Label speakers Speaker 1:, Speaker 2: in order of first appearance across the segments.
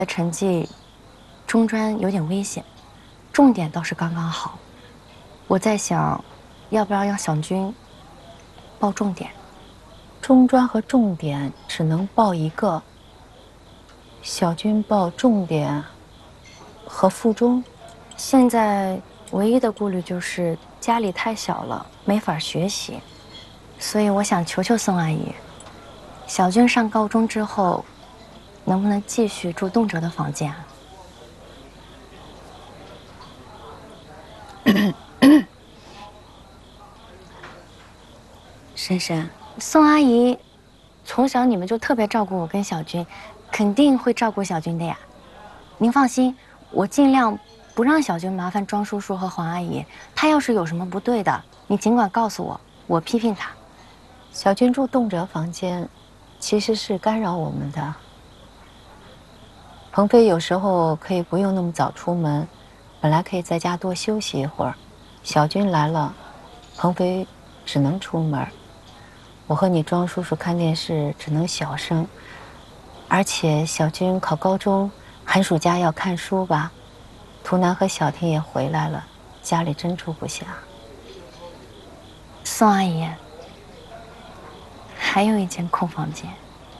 Speaker 1: 的成绩，中专有点危险，重点倒是刚刚好。我在想，要不要让小军报重点？
Speaker 2: 中专和重点只能报一个，小军报重点和附中。
Speaker 1: 现在唯一的顾虑就是家里太小了，没法学习，所以我想求求宋阿姨，小军上高中之后，能不能继续住动辄的房间啊？
Speaker 2: 珊珊，
Speaker 1: 宋阿姨，从小你们就特别照顾我跟小军，肯定会照顾小军的呀。您放心，我尽量不让小军麻烦庄叔叔和黄阿姨。他要是有什么不对的，你尽管告诉我，我批评他。
Speaker 2: 小军住动辄房间，其实是干扰我们的。鹏飞有时候可以不用那么早出门，本来可以在家多休息一会儿。小军来了，鹏飞只能出门。我和你庄叔叔看电视只能小声，而且小军考高中，寒暑假要看书吧。图南和小婷也回来了，家里真住不下。
Speaker 1: 宋阿姨，还有一间空房间。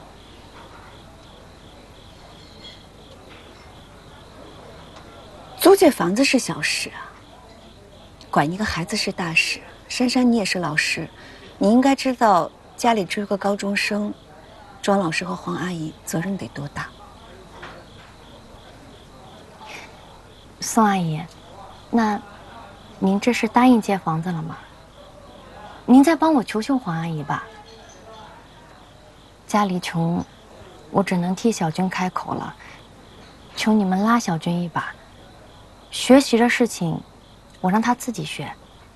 Speaker 3: 租借房子是小事啊，管一个孩子是大事。珊珊，你也是老师，你应该知道家里只有个高中生，庄老师和黄阿姨责任得多大。
Speaker 1: 宋阿姨，那您这是答应借房子了吗？您再帮我求求黄阿姨吧。家里穷，我只能替小军开口了，求你们拉小军一把。学习的事情，我让他自己学。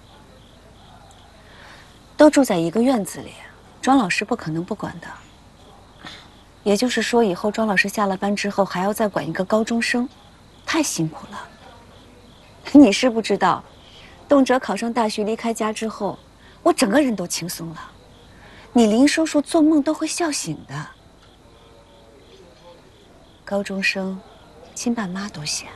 Speaker 3: 都住在一个院子里，庄老师不可能不管的。也就是说，以后庄老师下了班之后还要再管一个高中生，太辛苦了。你是不知道，动辄考上大学离开家之后，我整个人都轻松了。你林叔叔做梦都会笑醒的。高中生，亲爸妈都嫌。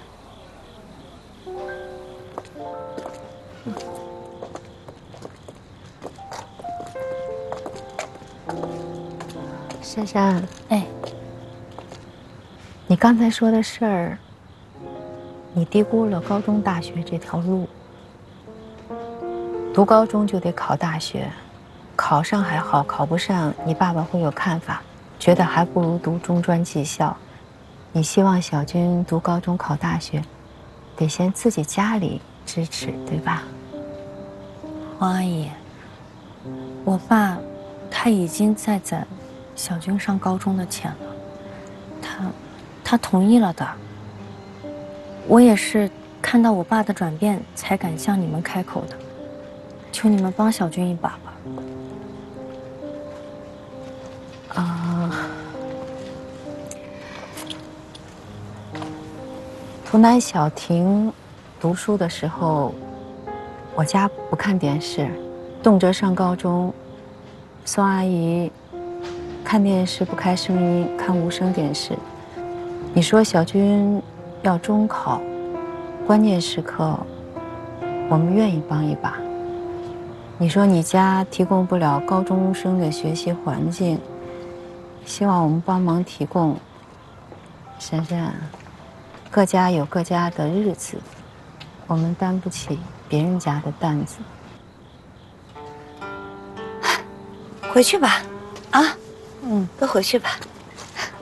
Speaker 2: 珊珊，
Speaker 1: 哎，
Speaker 2: 你刚才说的事儿，你低估了高中大学这条路。读高中就得考大学，考上还好，考不上，你爸爸会有看法，觉得还不如读中专技校。你希望小军读高中考大学，得先自己家里支持，对吧？
Speaker 1: 黄阿姨，我爸他已经在攒小军上高中的钱了，他同意了的。我也是看到我爸的转变，才敢向你们开口的。求你们帮小军一把吧。
Speaker 2: 图南小婷读书的时候，我家不看电视，动辄上高中，宋阿姨看电视不开声音，看无声电视。你说小军要中考，关键时刻，我们愿意帮一把。你说你家提供不了高中生的学习环境，希望我们帮忙提供。珊珊，各家有各家的日子，我们担不起别人家的担子。
Speaker 3: 回去吧，啊，都回去吧。